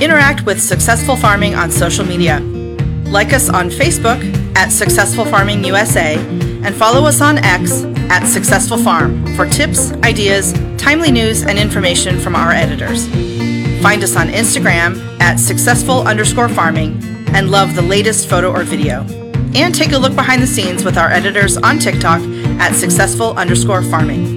Interact with Successful Farming on social media. Like us on Facebook at Successful Farming USA and follow us on X at Successful Farm for tips, ideas, timely news, and information from our editors. Find us on Instagram at successful_farming and love the latest photo or video. And take a look behind the scenes with our editors on TikTok at successful_farming.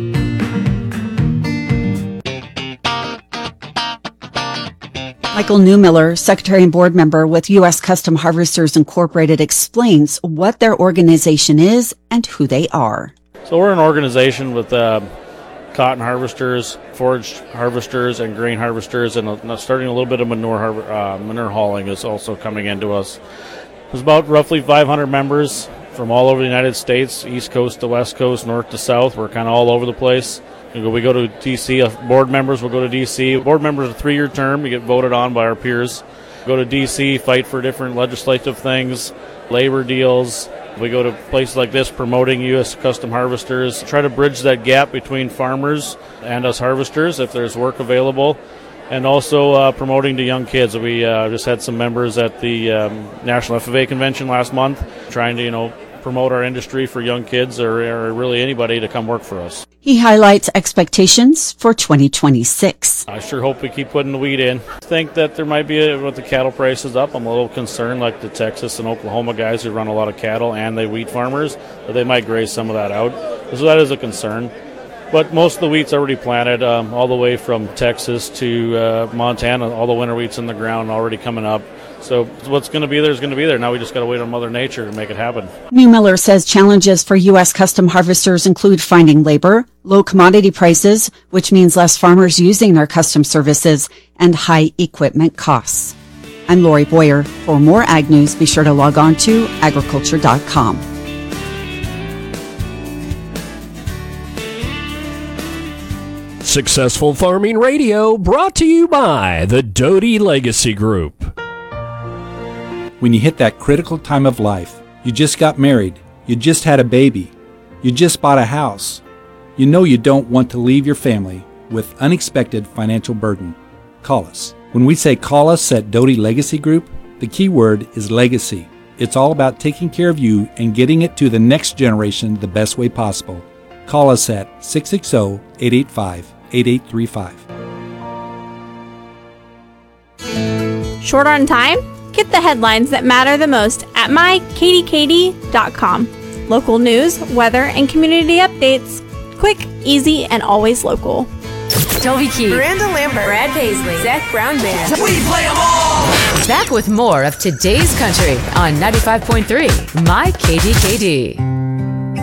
Michael Newmiller, Secretary and Board Member with U.S. Custom Harvesters Incorporated, explains what their organization is and who they are. So we're an organization with cotton harvesters, forage harvesters, and grain harvesters, and starting a little bit of manure hauling is also coming into us. There's about roughly 500 members from all over the United States, East Coast to West Coast, North to South. We're kind of all over the place. We go to D.C., board members will go to D.C. Board members a 3-year term. You get voted on by our peers. Go to D.C., fight for different legislative things, labor deals. We go to places like this promoting U.S. Custom Harvesters, try to bridge that gap between farmers and us harvesters if there's work available, and also promoting to young kids. We just had some members at the National FFA Convention last month trying to, promote our industry for young kids or really anybody to come work for us. He highlights expectations for 2026. I sure hope we keep putting the wheat in. I think that there might be, with the cattle prices up, I'm a little concerned, like the Texas and Oklahoma guys who run a lot of cattle and the wheat farmers, that they might graze some of that out. So that is a concern. But most of the wheat's already planted, all the way from Texas to Montana. All the winter wheat's in the ground already coming up. So what's going to be there is going to be there. Now we just got to wait on Mother Nature to make it happen. Newmiller says challenges for U.S. custom harvesters include finding labor, low commodity prices, which means less farmers using their custom services, and high equipment costs. I'm Lori Boyer. For more Ag News, be sure to log on to agriculture.com. Successful Farming Radio, brought to you by the Doty Legacy Group. When you hit that critical time of life, you just got married, you just had a baby, you just bought a house, you know you don't want to leave your family with unexpected financial burden. Call us. When we say call us at Doty Legacy Group, the key word is legacy. It's all about taking care of you and getting it to the next generation the best way possible. Call us at 660-885-8835. Short on time? Get the headlines that matter the most at mykatykady.com. Local news, weather, and community updates. Quick, easy, and always local. Toby Keith, Miranda Lambert, Brad Paisley, Zach Brown Band. We play them all! Back with more of today's country on 95.3 My KDKD.